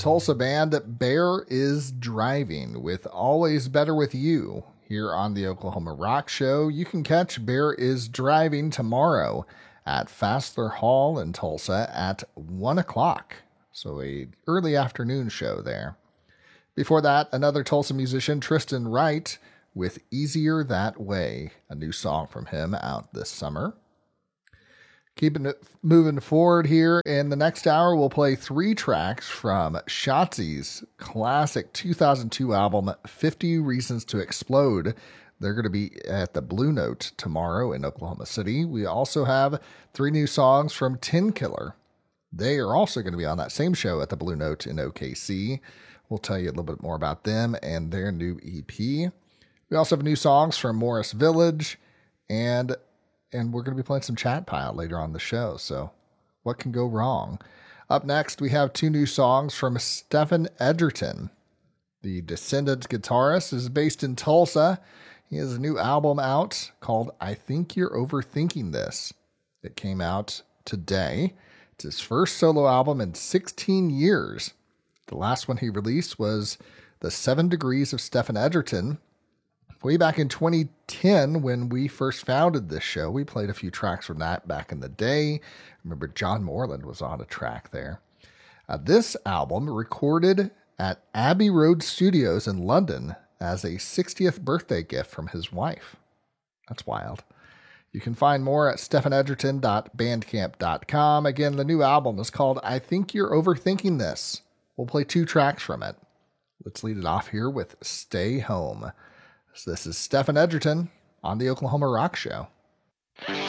Tulsa band Bear is Driving with Always Better With You here on the Oklahoma Rock Show. You can catch Bear is Driving tomorrow at Fassler Hall in Tulsa at 1 o'clock. So a early afternoon show there. Before that, another Tulsa musician, Tristan Wright, with Easier That Way, a new song from him out this summer. Keeping it moving forward here, in the next hour, we'll play 3 tracks from Shotzi's classic 2002 album, 50 Reasons to Explode. They're going to be at the Blue Note tomorrow in Oklahoma City. We also have 3 new songs from Tin Killer. They are also going to be on that same show at the Blue Note in OKC. We'll tell you a little bit more about them and their new EP. We also have new songs from Morris Village, and we're going to be playing some Chat Pile later on the show, so what can go wrong? Up next, we have 2 new songs from Stephen Edgerton. The Descendants guitarist is based in Tulsa. He has a new album out called I Think You're Overthinking This. It came out today. It's his first solo album in 16 years. The last one he released was The 7 Degrees of Stephen Edgerton. Way back in 2010, when we first founded this show, we played a few tracks from that back in the day. I remember John Moreland was on a track there. This album recorded at Abbey Road Studios in London as a 60th birthday gift from his wife. That's wild. You can find more at stephenedgerton.bandcamp.com. Again, the new album is called I Think You're Overthinking This. We'll play 2 tracks from it. Let's lead it off here with Stay Home. So this is Stephen Edgerton on the Oklahoma Rock Show.